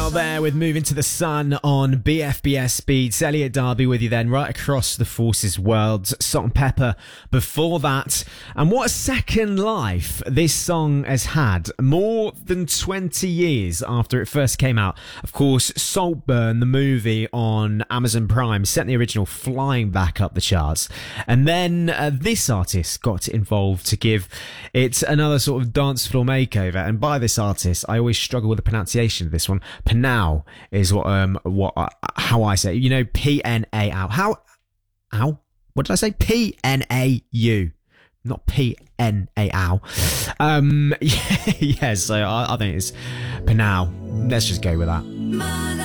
Now there with Moving to the Sun on BFBS Beats. Elliot Darby with you then, right across the Forces world. Salt-N-Pepa before that. And what a second life this song has had. More than 20 years after it first came out. Of course, Saltburn, the movie on Amazon Prime, sent the original flying back up the charts. And then this artist got involved to give it another sort of dance floor makeover. And by this artist, I always struggle with the pronunciation of this one. Pnau is how I say it. You know, P-N-A-U. How? What did I say? P-N-A-U. Not P-N-A-U. Yeah, so I think it's Pnau. Let's just go with that.